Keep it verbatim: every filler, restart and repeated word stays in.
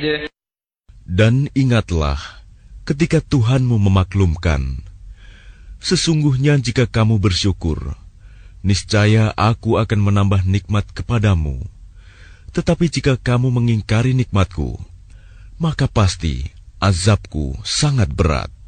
Dan ingatlah ketika Tuhanmu memaklumkan, sesungguhnya jika kamu bersyukur, niscaya aku akan menambah nikmat kepadamu. Tetapi jika kamu mengingkari nikmatku, maka pasti azabku sangat berat.